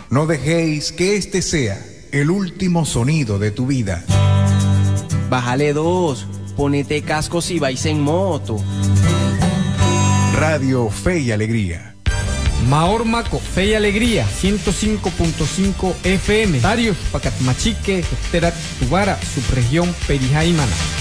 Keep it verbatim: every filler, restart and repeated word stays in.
No dejéis que este sea el último sonido de tu vida. Bájale dos, ponete cascos y vais en moto. Radio Fe y Alegría. Maor Maco, Fe y Alegría, ciento cinco punto cinco F M. Darius, Pacatmachique, Terat, Tubara, subregión Perijá y Maná.